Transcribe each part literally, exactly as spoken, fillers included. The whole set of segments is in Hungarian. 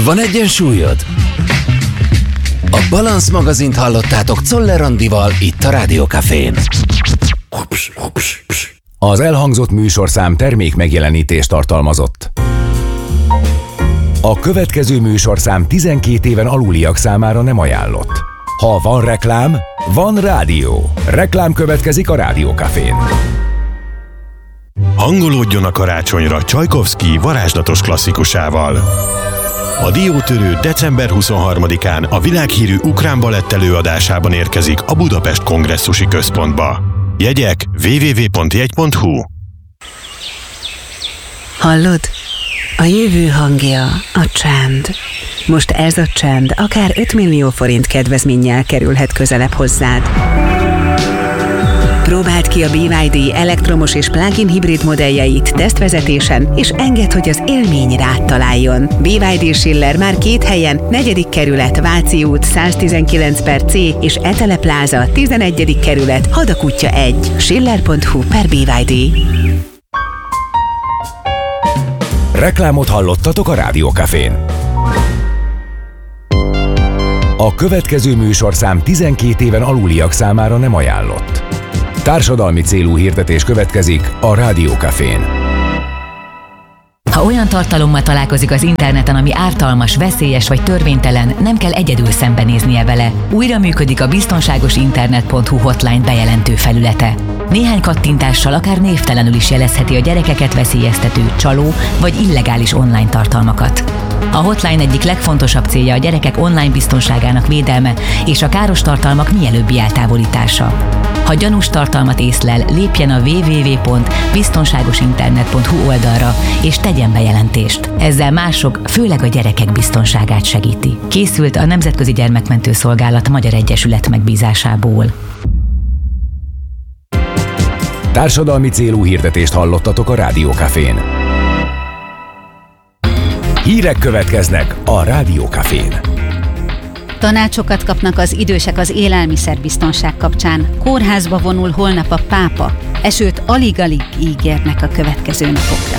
Van egyensúlyod? A Balansz magazint hallottátok Czoller Andival itt a Rádió Cafén. Az elhangzott műsorszám termék megjelenítést tartalmazott. A következő műsorszám tizenkét éven aluliak számára nem ajánlott. Ha van reklám, van rádió. Reklám következik a Rádió Cafén. Hangolódjon a karácsonyra Csajkovszky varázslatos klasszikusával. A Diótörő december huszonharmadikán a világhírű ukrán balett előadásában érkezik a Budapest Kongresszusi Központba. Jegyek double-u double-u double-u pont jegy pont hu. Hallod? A jövő hangja a csend. Most ez a csend akár öt millió forint kedvezménnyel kerülhet közelebb hozzád. Próbáld ki a bé vé dé elektromos és plug-in hibrid modelljeit tesztvezetésen, és engedd, hogy az élmény rád találjon. bé vé dé Schiller már két helyen, negyedik kerület, Váci út, száztizenkilenc per C és Etele Pláza, tizenegyedik kerület, Hadakutya egy, schiller pont hu per bé vé dé. Reklámot hallottatok a Rádió Cafén. A következő műsorszám tizenkét éven aluliak számára nem ajánlott. Társadalmi célú hirdetés következik a Rádió Cafén. Ha olyan tartalommal találkozik az interneten, ami ártalmas, veszélyes vagy törvénytelen, nem kell egyedül szembenéznie vele. Újra működik a biztonságos internet pont hu hotline bejelentő felülete. Néhány kattintással akár névtelenül is jelezheti a gyerekeket veszélyeztető, csaló vagy illegális online tartalmakat. A hotline egyik legfontosabb célja a gyerekek online biztonságának védelme és a káros tartalmak mielőbbi eltávolítása. Ha gyanús tartalmat észlel, lépjen a double-u double-u double-u pont biztonságos internet pont hu oldalra és tegyen bejelentést. Ezzel mások, főleg a gyerekek biztonságát segíti. Készült a Nemzetközi Gyermekmentő Szolgálat Magyar Egyesület megbízásából. Társadalmi célú hirdetést hallottatok a Rádió Cafén. Hírek következnek a Rádió Cafén. Tanácsokat kapnak az idősek az élelmiszerbiztonság kapcsán. Kórházba vonul holnap a pápa. Esőt alig-alig ígérnek a következő napokra.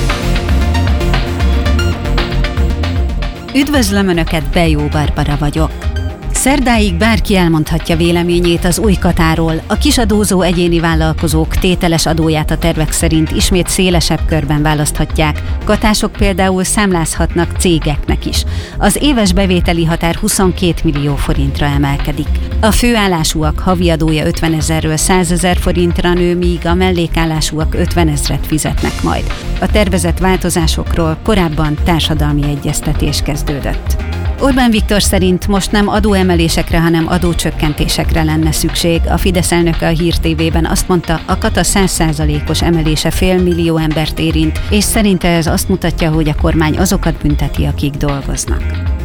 Üdvözlöm Önöket, Bejó Barbara vagyok. Szerdáig bárki elmondhatja véleményét az új katáról. A kisadózó egyéni vállalkozók tételes adóját a tervek szerint ismét szélesebb körben választhatják. Katások például számlázhatnak cégeknek is. Az éves bevételi határ huszonkét millió forintra emelkedik. A főállásúak havi adója ötvenezerről százezer forintra nő, míg a mellékállásúak ötvenezret fizetnek majd. A tervezett változásokról korábban társadalmi egyeztetés kezdődött. Orbán Viktor szerint most nem adóemelésekre, hanem adócsökkentésekre lenne szükség. A Fidesz elnöke a Hír té vében azt mondta, a kata száz százalékos emelése félmillió embert érint, és szerinte ez azt mutatja, hogy a kormány azokat bünteti, akik dolgoznak.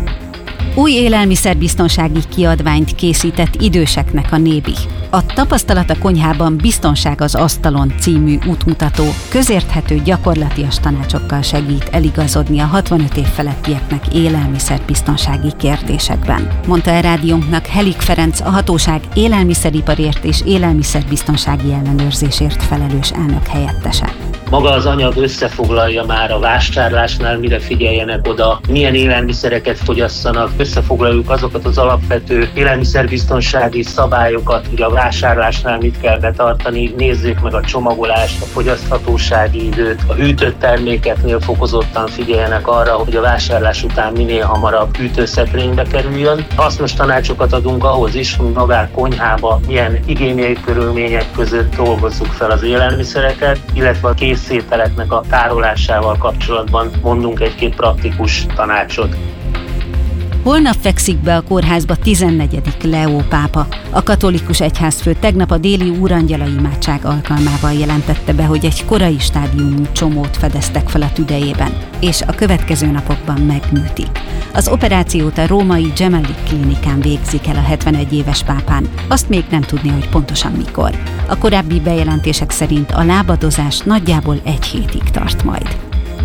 Új élelmiszerbiztonsági kiadványt készített időseknek a Nébi. A Tapasztalat a konyhában, biztonság az asztalon című útmutató közérthető, gyakorlatias tanácsokkal segít eligazodni a hatvanöt év felettieknek élelmiszerbiztonsági kérdésekben, mondta a rádiónknak Helik Ferenc, a hatóság élelmiszeriparért és élelmiszerbiztonsági ellenőrzésért felelős elnök helyettese. Maga az anyag összefoglalja már a vásárlásnál, mire figyeljenek oda, milyen élelmiszereket fogyasszanak, összefoglaljuk azokat az alapvető élelmiszerbiztonsági szabályokat, hogy a vásárlásnál mit kell betartani, nézzék meg a csomagolást, a fogyaszthatósági időt, a hűtött termékeknél fokozottan figyeljenek arra, hogy a vásárlás után minél hamarabb hűtőszekrénybe kerüljön. Hasznos tanácsokat adunk ahhoz is, hogy magán konyhába milyen higiéniai körülmények között dolgozzuk fel az élelmiszereket, illetve a készételeknek a tárolásával kapcsolatban mondunk egy-két praktikus tanácsot. Holnap fekszik be a kórházba tizennegyedik Leó pápa. A katolikus egyházfő tegnap a déli úrangyala imádság alkalmával jelentette be, hogy egy korai stádiumú csomót fedeztek fel a tüdejében, és a következő napokban megműtik. Az operációt a római Gemelli klinikán végzik el a hetvenegy éves pápán. Azt még nem tudni, hogy pontosan mikor. A korábbi bejelentések szerint a lábadozás nagyjából egy hétig tart majd.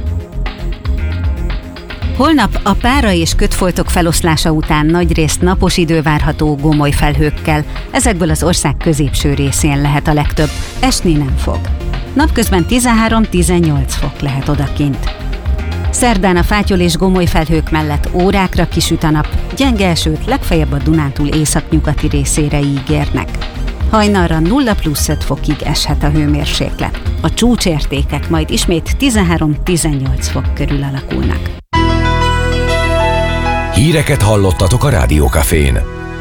Holnap a pára és kötfoltok feloszlása után nagyrészt napos idő várható gomoly felhőkkel. Ezekből az ország középső részén lehet a legtöbb, esni nem fog. Napközben tizenhárom-tizennyolc fok lehet odakint. Szerdán a fátyol és gomoly felhők mellett órákra kisüt a nap, gyenge esőt legfeljebb a Dunántúl északnyugati részére ígérnek. Hajnalra nulla plusz öt fokig eshet a hőmérséklet. A csúcsértékek majd ismét tizenhárom-tizennyolc fok körül alakulnak. Híreket hallottatok a Rádiókafén.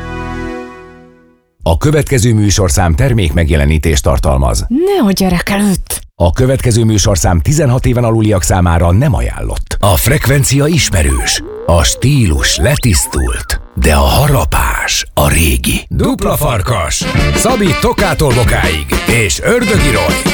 A következő műsorszám termék megjelenítést tartalmaz. Nehogy gyerek előtt! A következő műsorszám tizenhat éven aluliak számára nem ajánlott. A frekvencia ismerős, a stílus letisztult, de a harapás a régi. Dupla farkas, Szabi Tokától Bokáig és Ördögi Roy.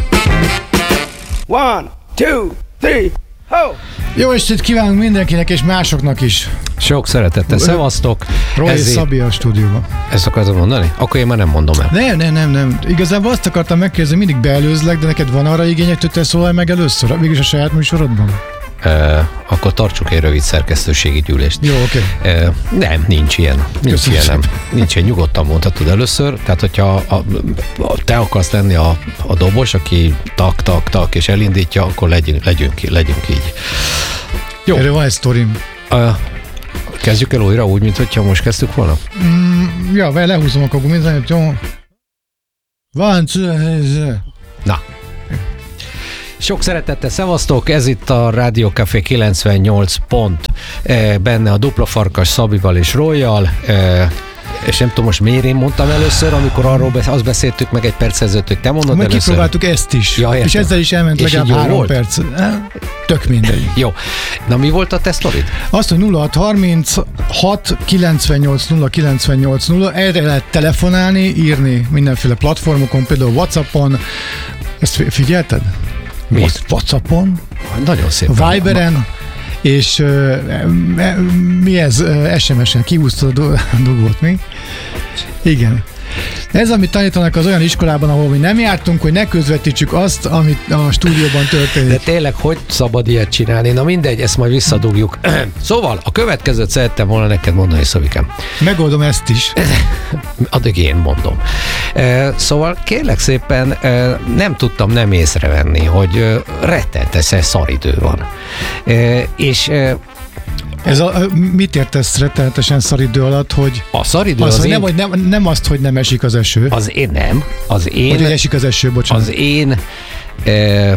One, two, three, ho! Jó estét kívánunk mindenkinek és másoknak is. Sok szeretettel, szevasztok. Roy és Szabi a stúdióban. Ezt akarod mondani? Akkor én már nem mondom el. Nem, nem, nem, nem. Igazából azt akartam megkérdezni, mindig beelőzlek, de neked van arra igényed, hogy te szólalj meg először, végülis a saját műsorodban? Uh, akkor tartsuk egy rövid szerkesztőségi gyűlést. Jó, oké. Okay. Uh, nem, nincs ilyen. Nincs ilyen, nem. Nincs ilyen, nyugodtan mondhatod először. Tehát, hogyha a, a, te akarsz lenni a, a dobos, aki tak, tak, tak, és elindítja, akkor legyünk, legyünk, legyünk így. Jó. Erről van egy sztorim. Uh, kezdjük el újra úgy, mint hogyha most kezdtük volna? Mm, ja, vagy lehúzom akkor gumit, jó. Van, Na. Sok szeretettel szevasztok, ez itt a Rádiókafé kilencvennyolc pont, e, benne a Dupla Farkas Szabival és Royal, e, és nem tudom most miért én mondtam először, amikor arról besz- azt beszéltük meg egy perc ezelőtt, hogy te mondod először. először. Kipróbáltuk ezt is, ja, és ezzel is elment legalább három volt? perc. Tök mindegy. Jó. Na mi volt a te sztorid? Azt, hogy nulla hat harminchat kilencvennyolc nulla kilencvennyolc nulla, erre lehet telefonálni, írni mindenféle platformokon, például WhatsAppon. Ezt figyelted? Mi? WhatsAppon, Nagyon szép. Viberen, és uh, mi ez? Uh, es em es-en kihúztad a dolgot, mi? Igen. Ez, amit tanítanak az olyan iskolában, ahol mi nem jártunk, hogy ne közvetítsük azt, amit a stúdióban történik. De tényleg, hogy szabad ilyet csinálni? Na mindegy, ezt majd visszadugjuk. Szóval, a következőt szerettem volna neked mondani, Szabikám. Megoldom ezt is. Addig én mondom. Szóval kérlek szépen, nem tudtam nem észrevenni, hogy rettentesen szaridő van. És Ez a, mit értesz rettenetesen szaridő alatt, hogy a szaridő az, az, az én... én... nem, nem, nem azt, hogy nem esik az eső. Az én nem. Az én... Hogy esik az eső, bocsánat. Az én e,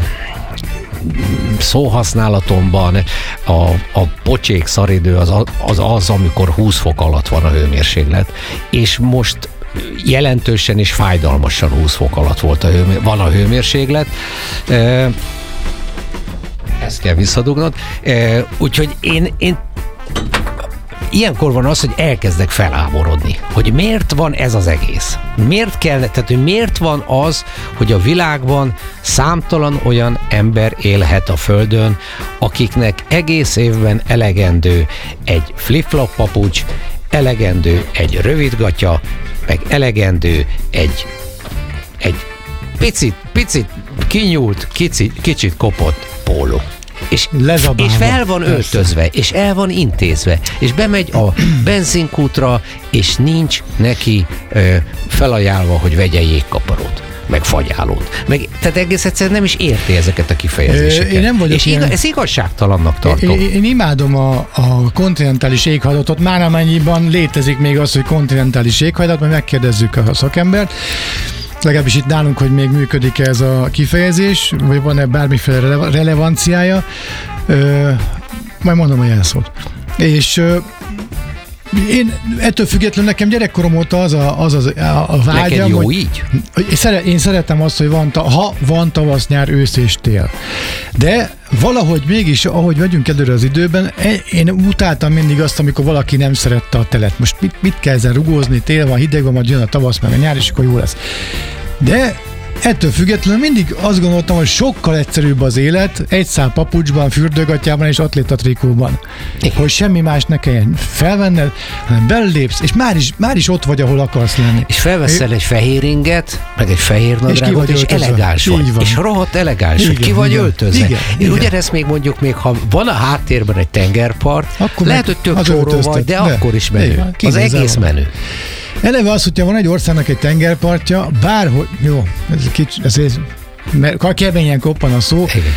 szóhasználatomban a, a pocsék szaridő az, az az, amikor húsz fok alatt van a hőmérséklet, és most jelentősen és fájdalmasan húsz fok alatt volt a hő, van a hőmérséklet. E, ezt kell visszadugnod. E, úgyhogy én, én ilyenkor van az, hogy elkezdek feláborodni, hogy miért van ez az egész. Miért kell, tehát hogy miért van az, hogy a világban számtalan olyan ember élhet a Földön, akiknek egész évben elegendő egy flip-flop papucs, elegendő egy rövidgatya, meg elegendő egy, egy picit, picit kinyúlt, kicsit, kicsit kopott póló. És, és fel van öltözve, és el van intézve, és bemegy a benzinkútra, és nincs neki ö, felajánlva, hogy vegye jégkaparót, meg fagyálót. Meg, tehát egész egyszerűen nem is érti ezeket a kifejezéseket. Én nem vagyok és ilyen... igaz, ez igazságtalannak tartom. Én, én imádom a, a kontinentális éghajlatot, már amennyiben létezik még az, hogy kontinentális éghajlat, majd megkérdezzük a szakembert. Legalábbis itt nálunk, hogy még működik ez a kifejezés, vagy van-e bármiféle rele- relevanciája. Ö, majd mondom a jelszót. És ö, én ettől függetlenül nekem gyerekkorom óta az a, az, az a, a vágyam, neked jó hogy, így? Én, szere, én szeretem azt, hogy van, ta, ha van tavasz, nyár, ősz és tél. De valahogy mégis, ahogy vagyunk előre az időben, én utáltam mindig azt, amikor valaki nem szerette a telet. Most mit, mit kell ezen rugózni, tél van, hideg van, majd jön a tavasz, meg a nyár, és akkor jó lesz. De ettől függetlenül mindig azt gondoltam, hogy sokkal egyszerűbb az élet egy szál papucsban, fürdőgatjában és atlétatrikóban. Hogy semmi más ne kelljen felvenned, hanem belépsz, és már is, már is ott vagy, ahol akarsz lenni. És felveszel é... egy fehér inget, meg egy fehér nadrágot, és, és elegáns vagy. És rohadt elegáns vagy. Ki vagy öltözve. Ugyanezt még mondjuk, még ha van a háttérben egy tengerpart, akkor lehet, hogy tök csóró vagy, de, de akkor is menő. Igen, az egész menő. Eleve az, hogyha van egy országnak egy tengerpartja, bárhogy, jó, ez kicsit, ez mert keményen koppan a szó, igen.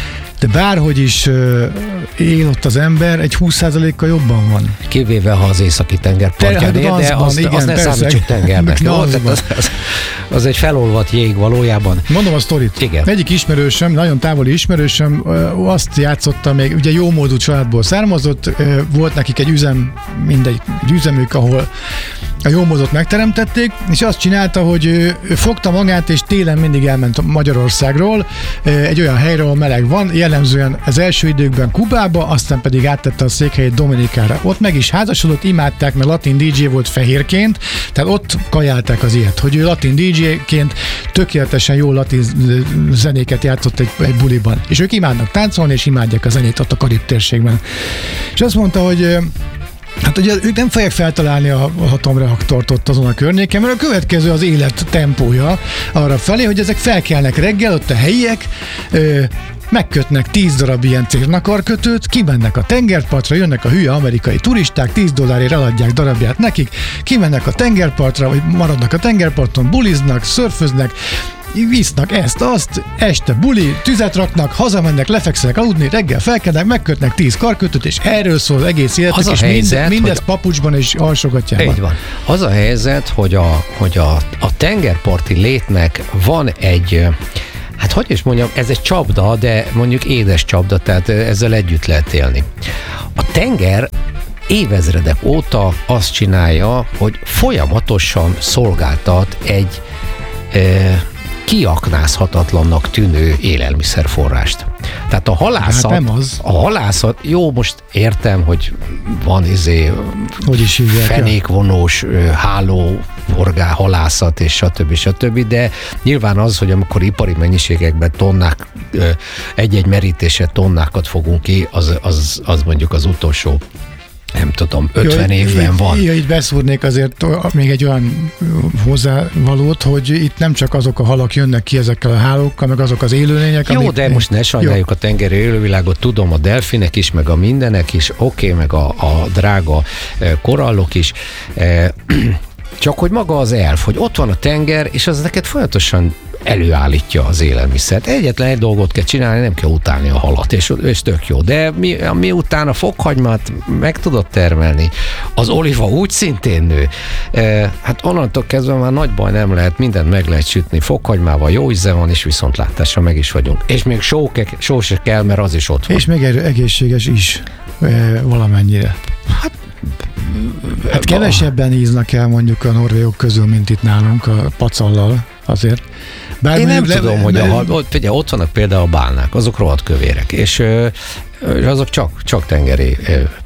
de bárhogy is uh, él ott az ember, egy húsz százalékkal jobban van. Kivéve, ha az északi tengerpartján él, de az, igen, az ne számítsuk tengernek. Jó, az, az, az egy felolvadt jég valójában. Mondom a sztorit. Igen. Egyik ismerősöm, nagyon távoli ismerősöm, azt játszotta még, ugye jómódú családból származott, volt nekik egy üzem, mindegy, egy üzemük, ahol a jómódot megteremtették, és azt csinálta, hogy ő, ő fogta magát, és télen mindig elment Magyarországról, egy olyan helyre, ahol meleg van, jellemzően az első időkben Kubába, aztán pedig áttette a székhelyét Dominikára. Ott meg is házasodott, imádták, mert latin dé dzsé volt fehérként, tehát ott kajálták az ilyet, hogy ő latin dé dzséként tökéletesen jó latin zenéket játszott egy, egy buliban. És ők imádnak táncolni, és imádják a zenét ott a Karib térségben. És azt mondta, hogy hát ugye ők nem fogják feltalálni a atomreaktort ott azon a környéken, mert a következő az élet tempója arra felé, hogy ezek felkelnek reggel, ott a helyiek, ö, megkötnek tíz darab ilyen cérnakarkötőt, kimennek a tengerpartra, jönnek a hülye amerikai turisták, tíz dollárért eladják darabját nekik, kimennek a tengerpartra, vagy maradnak a tengerparton, buliznak, szörföznek, visznak ezt, azt, este buli, tüzet raknak, hazamennek, lefekszenek aludni, reggel felkelnek, megkötnek tíz karkötőt, és erről szól az egész életük, az és helyzet, mind, mindez hogy... papucsban és alsogatjában. Így van. Az a helyzet, hogy a, hogy a, a tengerparti létnek van egy, hát hogy is mondjam, ez egy csapda, de mondjuk édes csapda, tehát ezzel együtt lehet élni. A tenger évezredek óta azt csinálja, hogy folyamatosan szolgáltat egy e, kiaknázhatatlannak tűnő élelmiszerforrást. Tehát a halászat, hát nem az. a halászat, jó, most értem, hogy van izé hogy is fenékvonós háló forgá, halászat és stb. stb. De nyilván az, hogy amikor ipari mennyiségekben tonnák, egy-egy merítése tonnákat fogunk ki, az, az, az mondjuk az utolsó nem tudom, ötven jó, évben így, van. Ja, így beszúrnék azért még egy olyan hozzávalót, hogy itt nem csak azok a halak jönnek ki ezekkel a hálókkal, meg azok az élőlények. Jó, amik... de most ne sajnáljuk jó. A tengeri élővilágot, tudom, a delfinek is, meg a mindenek is, oké, okay, meg a, a drága korallok is, csak hogy maga az elf, hogy ott van a tenger, és az neked folyamatosan előállítja az élelmiszert. Egyetlen egy dolgot kell csinálni, nem kell utálni a halat, és, és tök jó. De mi, miután a fokhagymát meg tudod termelni, az oliva úgy szintén nő. E, hát onnantól kezdve már nagy baj nem lehet, mindent meg lehet sütni. Fokhagymával jó íze van, és viszontlátásra meg is vagyunk. És még só, só se kell, mert az is ott van. És még egészséges is e, valamennyire. Hát Hát kevesebben íznak el mondjuk a norvégok közül, mint itt nálunk a pacallal azért. Bár én nem le, tudom, le, hogy a, ott, figyelj, ott vannak például a bálnák, azok rohadt kövérek, és, és azok csak, csak tengeri.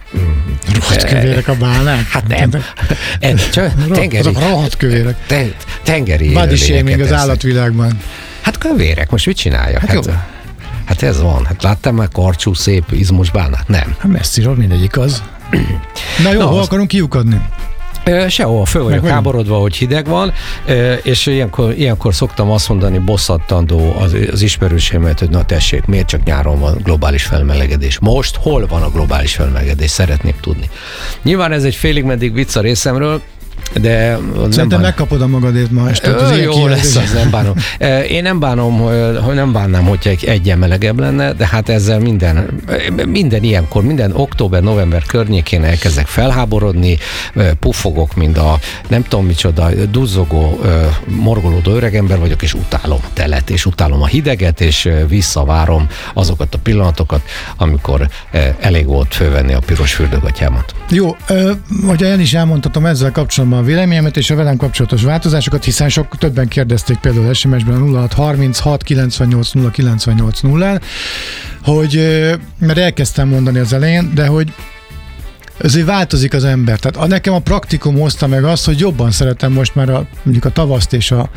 Rohadt kövérek a bálnák? Hát nem. Csak tengeri. Azok rohadt kövérek. Te, tengeri body shaming az állatvilágban. Hát kövérek, most mit csinálja? Hát, hát, hát ez van. Hát láttam már karcsú, szép, izmos bálnát? Nem. Hát messziről mindegyik az. Na jó, Na, hol az... akarunk kiukadni? Sehol, föl vagyok háborodva, hogy hideg van, és ilyenkor, ilyenkor szoktam azt mondani bosszantandó az, az ismerőseimet, hogy na tessék, miért csak nyáron van globális felmelegedés? Most hol van a globális felmelegedés? Szeretném tudni. Nyilván ez egy félig meddig vicc a részemről, de szerintem megkapod a magadét ma este. Ö, jó lesz, az nem bánom. Én nem bánom, hogy nem bánnám, hogyha egyen melegebb lenne, de hát ezzel minden, minden ilyenkor, minden október, november környékén elkezdek felháborodni, puffogok, mint a nem tudom micsoda, duzzogó, morgolódó öregember vagyok, és utálom a telet, és utálom a hideget, és visszavárom azokat a pillanatokat, amikor elég volt fölvenni a piros fürdőgatyámat. Jó, hogy én is elmondhatom ezzel kapcsolatban a véleményemet és a velem kapcsolatos változásokat, hiszen sok többen kérdezték például es em es-ben a nulla hat harminchat kilencvennyolc nulla kilencvennyolc nullán, hogy, mert elkezdtem mondani az elején, de hogy azért változik az ember. Tehát nekem a praktikum hozta meg azt, hogy jobban szeretem most már a, mondjuk a tavaszt és a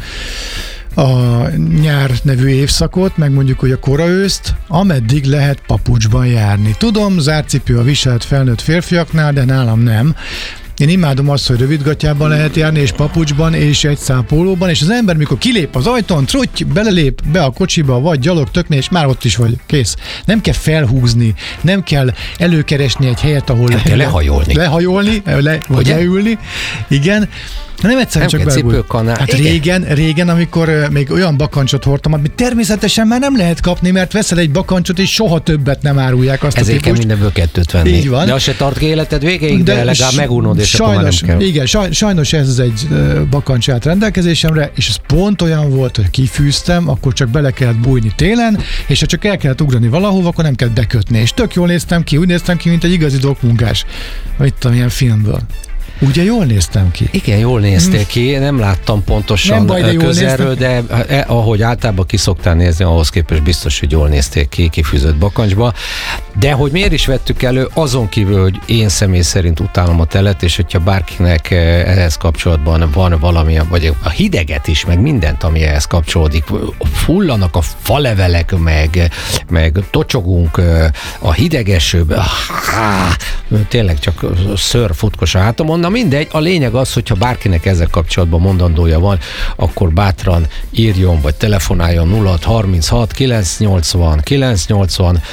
a nyár nevű évszakot, meg mondjuk, hogy a kora őszt, ameddig lehet papucsban járni. Tudom, zárcipő a viselt felnőtt férfiaknál, de nálam nem. Én imádom azt, hogy rövidgatjában lehet járni, és papucsban, és egy szál pólóban, és az ember, mikor kilép az ajtón, trutty, belelép be a kocsiba, vagy gyalog tökni, és már ott is vagy, kész. Nem kell felhúzni, nem kell előkeresni egy helyet, ahol nem le, kell lehajolni. Lehajolni, le, vagy leülni, igen. Nem egyszerűen nem csak kell belbújni. cipőkanál. Hát régen, régen, amikor uh, még olyan bakancsot hordtam, amit természetesen már nem lehet kapni, mert veszel egy bakancsot, és soha többet nem árulják azt ezért a típust. kell mindenből kettőt venni. Így van. De az se tart ki életed végéig, de, de legalább megunod, és sajnos, akkor már nem kell. Igen, saj, sajnos ez egy uh, bakancs állt rendelkezésemre, és ez pont olyan volt, hogy kifűztem, akkor csak bele kellett bújni télen, és ha csak el kellett ugrani valahova, akkor nem kellett bekötni. És tök jól néztem ki, úgy néztem ki, mint egy igazi dokmunkás. Mit tudom, ilyen filmből. Ugye jól néztem ki? Igen, jól néztél ki, nem láttam pontosan nem baj, de közelről, de ahogy általában ki szoktál nézni, ahhoz képest biztos, hogy jól néztél ki, kifűzött bakancsba. De hogy miért is vettük elő, azon kívül, hogy én személy szerint utálom a telet, és hogyha bárkinek ehhez kapcsolatban van valami, vagy a hideget is, meg mindent, ami ehhez kapcsolódik, fullanak a falevelek, meg, meg tocsogunk a hidegesőbe, tényleg csak ször futkos a hátamon. Na mindegy, a lényeg az, hogyha bárkinek ezzel kapcsolatban mondandója van, akkor bátran írjon, vagy telefonáljon nulla hat harminchat kilencszáznyolcvan kilencszáznyolcvan,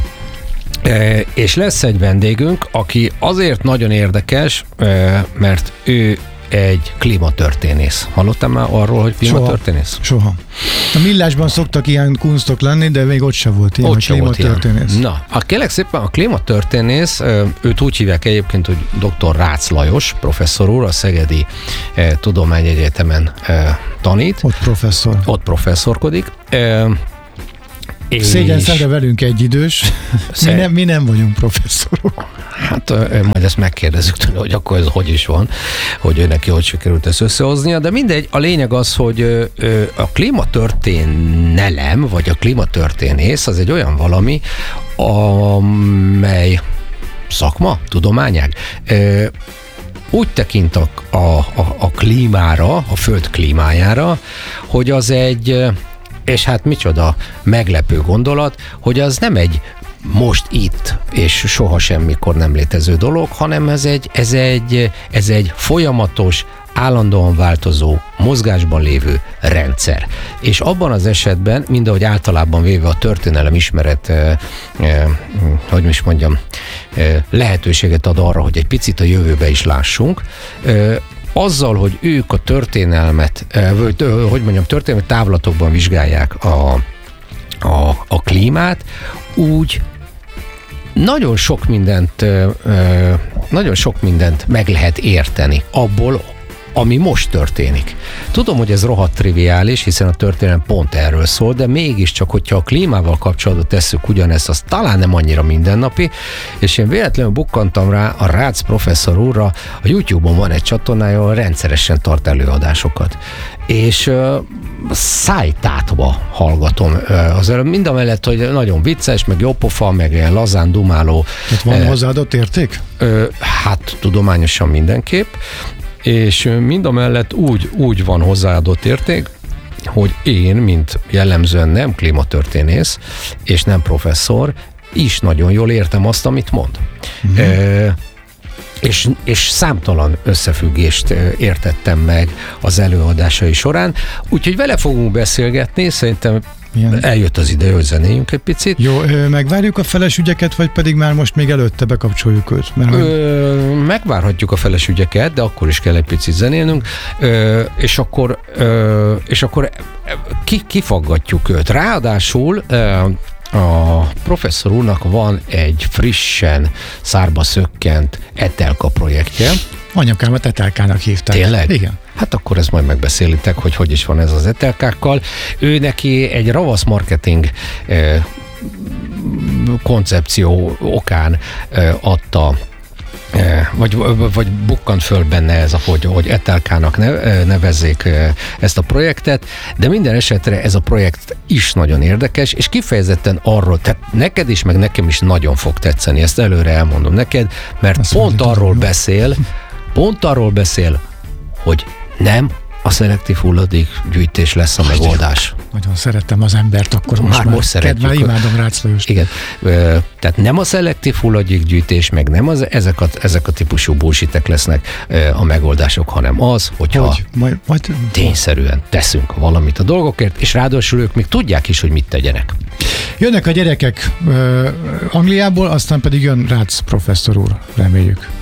e, és lesz egy vendégünk, aki azért nagyon érdekes, e, mert ő egy klímatörténész. Hallottál már arról, hogy klímatörténész? Soha. Soha. A Millásban szoktak ilyen kunstok lenni, de még ott se volt ilyen, ott se klímatörténész. Na, a kérlek szépen a klímatörténész, őt úgy hívják egyébként, hogy doktor Rácz Lajos, professzor úr, a Szegedi eh, Tudományegyetemen eh, tanít. Ott professzor. Ott professzorkodik. Eh, Szégyen szemre velünk egyidős. Mi nem, mi nem vagyunk professzorok. Hát majd ezt megkérdezzük tőle, hogy akkor ez hogy is van, hogy ő neki hogy sikerült ezt összehoznia, de mindegy, a lényeg az, hogy a klímatörténelem, vagy a klímatörténész az egy olyan valami, amely szakma, tudományág, úgy tekint a, a, a, a klímára, a föld klímájára, hogy az egy, és hát micsoda meglepő gondolat, hogy az nem egy most itt, és soha semmikor nem létező dolog, hanem ez egy, ez egy, ez egy folyamatos, állandóan változó, mozgásban lévő rendszer. És abban az esetben, mindahogy általában véve a történelem ismeret, eh, eh, hogy is mondjam, eh, lehetőséget ad arra, hogy egy picit a jövőbe is lássunk, eh, azzal, hogy ők a történelmet, eh, vagy, hogy mondjam, történelmi távlatokban vizsgálják a, a, a klímát, úgy nagyon sok mindent, nagyon sok mindent meg lehet érteni abból, ami most történik. Tudom, hogy ez rohadt triviális, hiszen a történelem pont erről szól, de mégiscsak, hogyha a klímával kapcsolatban tesszük ugyanezt, az talán nem annyira mindennapi, és én véletlenül bukkantam rá a Rácz professzor úrra, a YouTube-on van egy csatornája, ahol rendszeresen tart előadásokat. És uh, szájtátva hallgatom uh, az előbb, mindamellett, hogy nagyon vicces, meg jópofa, meg lazán dumáló. Itt van uh, hozzáadott érték? Uh, hát tudományosan mindenképp, és mindamellett úgy, úgy van hozzáadott érték, hogy én, mint jellemzően nem klímatörténész, és nem professzor, is nagyon jól értem azt, amit mond. Uh-huh. E, és, és számtalan összefüggést értettem meg az előadásai során, úgyhogy vele fogunk beszélgetni, szerintem milyen? Eljött az ideje, hogy zenéljünk egy picit. Jó, megvárjuk a feles ügyeket, vagy pedig már most még előtte bekapcsoljuk őt? Mert ö, megvárhatjuk a feles ügyeket, de akkor is kell egy picit zenélnünk, ö, és akkor, ö, és akkor ki, kifaggatjuk őt. Ráadásul ö, a professzor úrnak van egy frissen szárba szökkent Etelka projektje. Anyukámat Etelkának hívták. Tényleg? Igen. Hát akkor ezt majd megbeszélitek, hogy hogy is van ez az etelkákkal. Ő neki egy ravasz marketing eh, koncepció okán eh, adta, eh, vagy, vagy bukkant föl benne ez, hogy, hogy etelkának nevezzék eh, ezt a projektet, de minden esetre ez a projekt is nagyon érdekes, és kifejezetten arról, tehát neked is, meg nekem is nagyon fog tetszeni, ezt előre elmondom neked, mert azt pont arról beszél, pont arról beszél, hogy nem a szelektív hulladékgyűjtés lesz a megoldás. Nagyon szeretem az embert, akkor most már, már most szeretjük. Kedvel, imádom Rácz Lajost. Igen. Tehát nem a szelektív hulladékgyűjtés, meg nem az, ezek, a, ezek a típusú bullshitek lesznek a megoldások, hanem az, hogyha hogy? Majd, majd... tényszerűen teszünk valamit a dolgokért, és ráadásul ők még tudják is, hogy mit tegyenek. Jönnek a gyerekek uh, Angliából, aztán pedig jön Rácz professzor úr, reméljük.